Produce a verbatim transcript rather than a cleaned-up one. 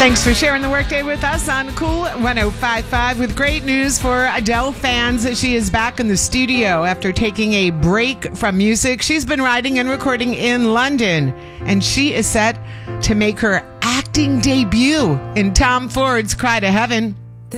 Thanks for sharing the workday with us on Cool one oh five point five with great news for Adele fans. She is back in the studio after taking a break from music. She's been writing and recording in London, and she is set to make her acting debut in Tom Ford's Cry to Heaven.